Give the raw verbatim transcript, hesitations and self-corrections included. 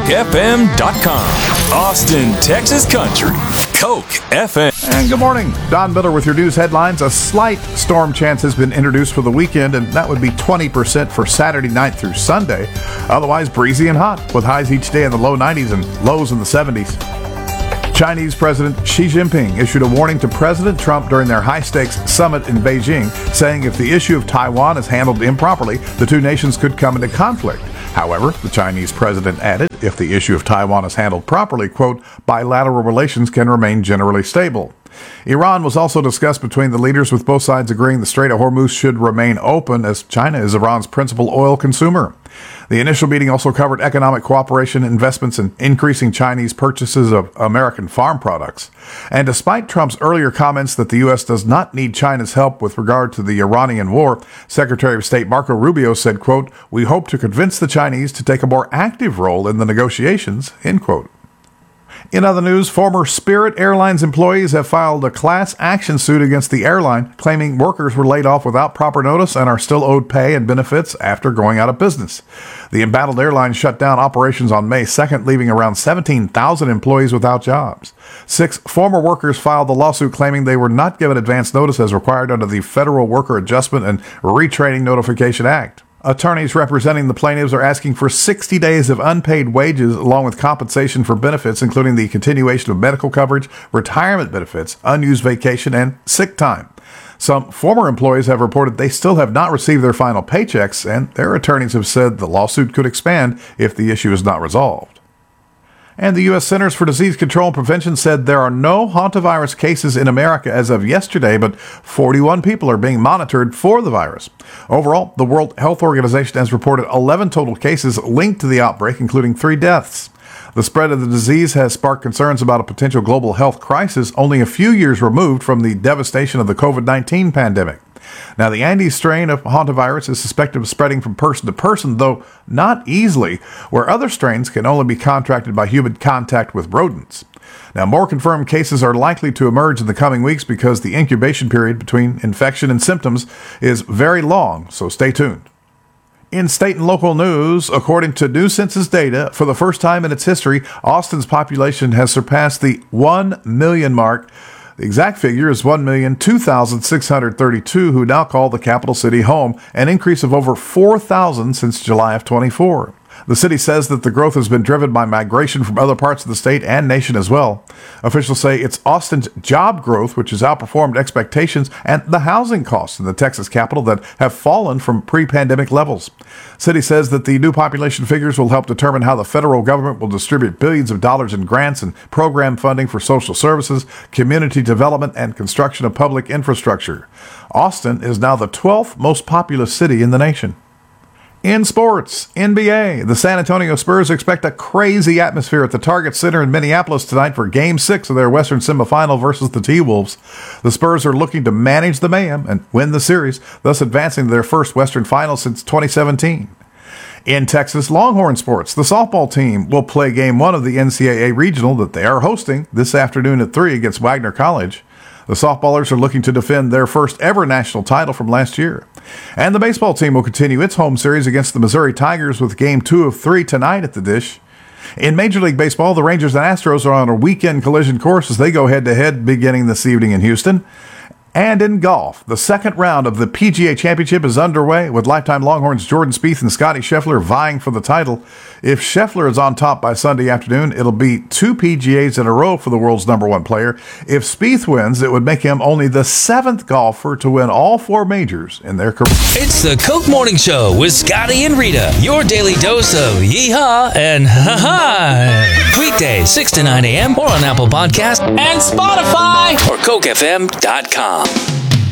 Coke F M dot com. Austin, Texas country. Coke F M. And good morning. Don Miller with your news headlines. A slight storm chance has been introduced for the weekend, and that would be twenty percent for Saturday night through Sunday. Otherwise, breezy and hot, with highs each day in the low nineties and lows in the seventies. Chinese President Xi Jinping issued a warning to President Trump during their high-stakes summit in Beijing, saying if the issue of Taiwan is handled improperly, the two nations could come into conflict. However, the Chinese president added, if the issue of Taiwan is handled properly, quote, bilateral relations can remain generally stable. Iran was also discussed between the leaders, with both sides agreeing the Strait of Hormuz should remain open, as China is Iran's principal oil consumer. The initial meeting also covered economic cooperation, investments, and increasing Chinese purchases of American farm products. And despite Trump's earlier comments that the U S does not need China's help with regard to the Iranian war, Secretary of State Marco Rubio said, quote, we hope to convince the Chinese to take a more active role in the negotiations, end quote. In other news, former Spirit Airlines employees have filed a class action suit against the airline, claiming workers were laid off without proper notice and are still owed pay and benefits after going out of business. The embattled airline shut down operations on May second, leaving around seventeen thousand employees without jobs. Six former workers filed the lawsuit claiming they were not given advance notice as required under the Federal Worker Adjustment and Retraining Notification Act. Attorneys representing the plaintiffs are asking for sixty days of unpaid wages along with compensation for benefits, including the continuation of medical coverage, retirement benefits, unused vacation, and sick time. Some former employees have reported they still have not received their final paychecks, and their attorneys have said the lawsuit could expand if the issue is not resolved. And the U S Centers for Disease Control and Prevention said there are no hantavirus cases in America as of yesterday, but forty-one people are being monitored for the virus. Overall, the World Health Organization has reported eleven total cases linked to the outbreak, including three deaths. The spread of the disease has sparked concerns about a potential global health crisis only a few years removed from the devastation of the covid nineteen pandemic. Now, the Andes strain of hantavirus is suspected of spreading from person to person, though not easily, where other strains can only be contracted by human contact with rodents. Now, more confirmed cases are likely to emerge in the coming weeks because the incubation period between infection and symptoms is very long, so stay tuned. In state and local news, according to new census data, for the first time in its history, Austin's population has surpassed the one million mark. The exact figure is one million two thousand six hundred thirty-two, who now call the capital city home, an increase of over four thousand since July of twenty-four. The city says that the growth has been driven by migration from other parts of the state and nation as well. Officials say it's Austin's job growth, which has outperformed expectations, and the housing costs in the Texas capital that have fallen from pre-pandemic levels. City says that the new population figures will help determine how the federal government will distribute billions of dollars in grants and program funding for social services, community development, and construction of public infrastructure. Austin is now the twelfth most populous city in the nation. In sports, N B A, the San Antonio Spurs expect a crazy atmosphere at the Target Center in Minneapolis tonight for Game six of their Western semifinal versus the T-Wolves. The Spurs are looking to manage the mayhem and win the series, thus advancing to their first Western final since twenty seventeen. In Texas Longhorn sports, the softball team will play Game one of the N C double A Regional that they are hosting this afternoon at three against Wagner College. The softballers are looking to defend their first ever national title from last year. And the baseball team will continue its home series against the Missouri Tigers with Game two of three tonight at the Dish. In Major League Baseball, the Rangers and Astros are on a weekend collision course as they go head-to-head beginning this evening in Houston. And in golf, the second round of the P G A Championship is underway, with lifetime Longhorns Jordan Spieth and Scotty Scheffler vying for the title. If Scheffler is on top by Sunday afternoon, it'll be two P G As in a row for the world's number one player. If Spieth wins, it would make him only the seventh golfer to win all four majors in their career. It's the Coke Morning Show with Scotty and Rita, your daily dose of yee-haw and ha-ha. Weekdays, six to nine a.m. or on Apple Podcasts and Spotify or Coke F M dot com.